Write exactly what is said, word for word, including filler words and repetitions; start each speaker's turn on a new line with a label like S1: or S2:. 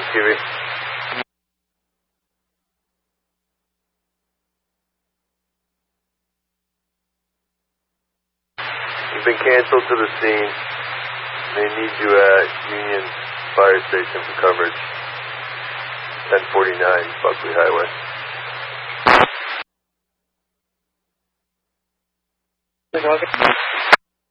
S1: T V. You've been canceled to the scene. They need you at Union Fire Station for coverage. ten forty-nine Buckley Highway.